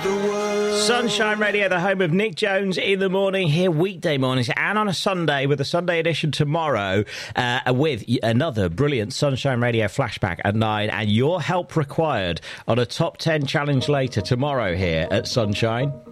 Sunshine Radio, the home of Nick Jones in the morning, here weekday mornings and on a Sunday with a Sunday edition tomorrow with another brilliant Sunshine Radio flashback at 9 and your help required on a top 10 challenge later tomorrow here at Sunshine.